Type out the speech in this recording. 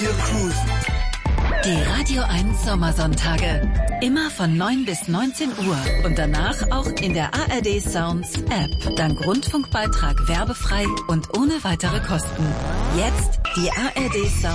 wir cruisen. Die Radio 1 Sommersonntage. Immer von 9 bis 19 Uhr und danach auch in der ARD Sounds App. Dank Rundfunkbeitrag werbefrei und ohne weitere Kosten. Jetzt die ARD Sounds